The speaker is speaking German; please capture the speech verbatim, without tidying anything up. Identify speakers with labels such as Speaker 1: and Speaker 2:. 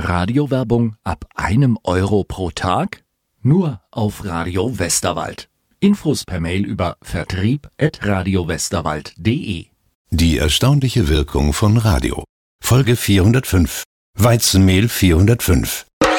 Speaker 1: Radiowerbung ab einem Euro pro Tag? Nur auf Radio Westerwald. Infos per Mail über vertrieb at radiowesterwald punkt de.
Speaker 2: Die erstaunliche Wirkung von Radio. Folge vierhundertfünf. Weizenmehl vierhundertfünf.